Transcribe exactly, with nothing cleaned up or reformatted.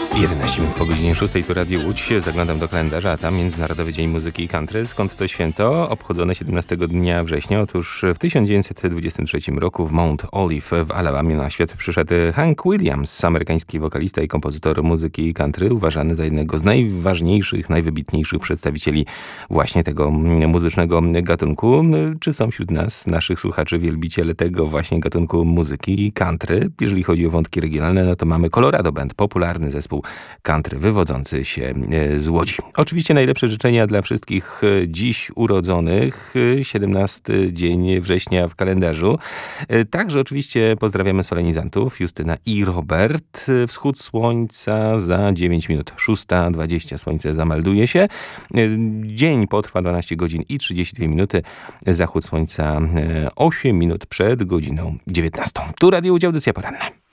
jedenaście minut po godzinie szóstej tu Radio Łódź. Zaglądam do kalendarza, a tam Międzynarodowy Dzień Muzyki i Country. Skąd to święto? Obchodzone siedemnastego dnia września. Otóż w tysiąc dziewięćset dwudziestym trzecim roku w Mount Olive w Alabamie na świat przyszedł Hank Williams, amerykański wokalista i kompozytor muzyki country, uważany za jednego z najważniejszych, najwybitniejszych przedstawicieli właśnie tego muzycznego gatunku. Czy są wśród nas, naszych słuchaczy, wielbiciele tego właśnie gatunku muzyki country? Jeżeli chodzi o wątki regionalne, no to mamy Colorado Band, popularny zespół country wywodzący się z Łodzi. Oczywiście najlepsze życzenia dla wszystkich dziś urodzonych, siedemnasty dzień września w kalendarzu. Także oczywiście pozdrawiamy solenizantów, Justyna i Robert. Wschód słońca za dziewięć minut, szósta dwadzieścia słońce zamelduje się. Dzień potrwa dwanaście godzin i trzydzieści dwie minuty. Zachód słońca osiem minut przed godziną dziewiętnastą. Tu Radio Łódź, audycja poranna.